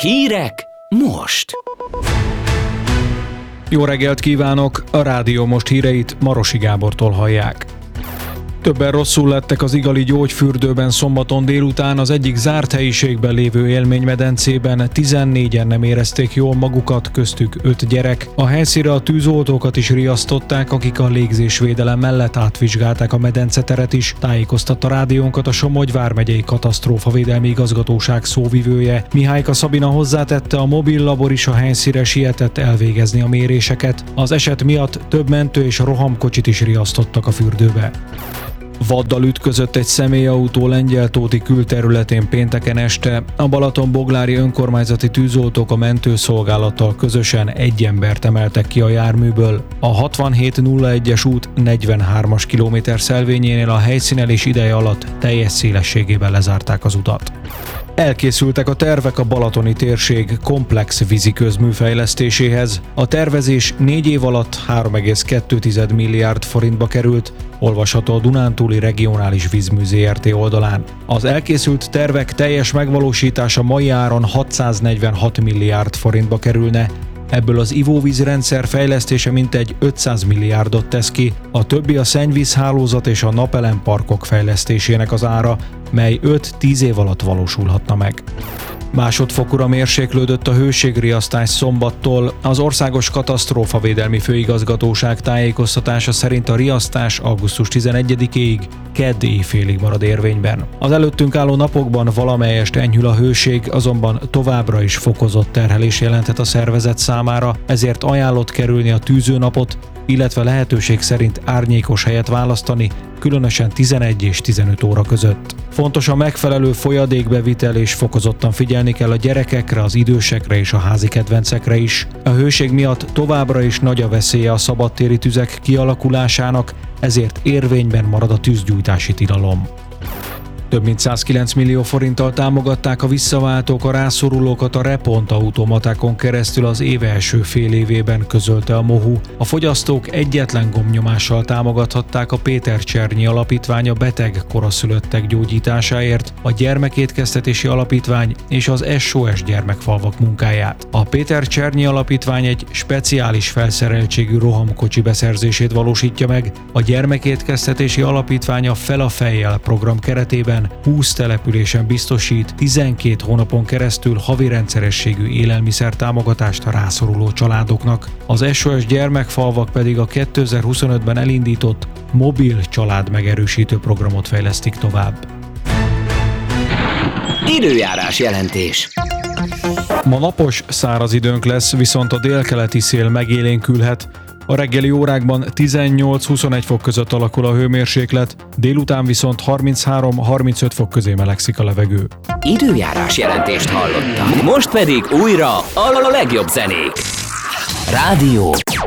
Hírek most! Jó reggelt kívánok! A Rádió Most híreit Marosi Gábortól hallják. Többen rosszul lettek az Igali gyógyfürdőben szombaton délután, az egyik zárt helyiségben lévő élménymedencében 14-en nem érezték jól magukat, köztük 5 gyerek. A helyszínre a tűzoltókat is riasztották, akik a légzésvédelem mellett átvizsgálták a medenceteret is, tájékoztatta rádiónkat a Somogy vármegyei katasztrófavédelmi igazgatóság szóvivője. Mihályka Szabina hozzátette, a mobil labor is a helyszínre sietett elvégezni a méréseket. Az eset miatt több mentő és rohamkocsit is riasztottak a fürdőbe. Vaddal ütközött egy személyautó Lengyeltóti külterületén pénteken este. A Balatonboglári önkormányzati tűzoltók a mentőszolgálattal közösen egy embert emeltek ki a járműből. A 6701-es út 43-as kilométer szelvényénél a helyszínelés ideje alatt teljes szélességében lezárták az utat. Elkészültek a tervek a balatoni térség komplex víziközmű fejlesztéséhez. A tervezés 4 év alatt 3,2 milliárd forintba került, olvasható a Dunántúli Regionális Vízmű Zrt. Oldalán. Az elkészült tervek teljes megvalósítása mai áron 646 milliárd forintba kerülne, ebből az ivóvízrendszer fejlesztése mintegy 500 milliárdot tesz ki, a többi a szennyvízhálózat és a napelemparkok fejlesztésének az ára, mely 5-10 év alatt valósulhatna meg. Másodfokúra mérséklődött a hőségriasztás szombattól. Az Országos Katasztrófavédelmi Főigazgatóság tájékoztatása szerint a riasztás augusztus 11-éig, kedd éjfélig marad érvényben. Az előttünk álló napokban valamelyest enyhül a hőség, azonban továbbra is fokozott terhelés jelenthet a szervezet számára, ezért ajánlott kerülni a tűzőnapot, illetve lehetőség szerint árnyékos helyet választani, különösen 11 és 15 óra között. Fontos a megfelelő folyadékbevitel, és fokozottan figyelni kell a gyerekekre, az idősekre és a házi kedvencekre is. A hőség miatt továbbra is nagy a veszélye a szabadtéri tüzek kialakulásának, ezért érvényben marad a tűzgyújtási tilalom. Több mint 109 millió forinttal támogatták a visszaváltók a rászorulókat a Repont automatákon keresztül az év első fél évében, közölte a MOHU. A fogyasztók egyetlen gombnyomással támogathatták a Péter Csernyi Alapítvány a beteg koraszülöttek gyógyításáért, a Gyermekétkeztetési Alapítvány és az SOS gyermekfalvak munkáját. A Péter Csernyi Alapítvány egy speciális felszereltségű rohamkocsi beszerzését valósítja meg, a Gyermekétkeztetési Alapítvány a Fel a fejjel program keretében 20 településen biztosít 12 hónapon keresztül havi rendszerességű élelmiszer támogatást a rászoruló családoknak. Az SOS gyermekfalvak pedig a 2025-ben elindított mobil család megerősítő programot fejlesztik tovább. Időjárás jelentés. Ma napos, száraz időnk lesz, viszont a délkeleti szél megélénkülhet. A reggeli órákban 18-21 fok között alakul a hőmérséklet, délután viszont 33-35 fok közé melegszik a levegő. Időjárás jelentést hallottak. Most pedig újra a legjobb zenék. Rádió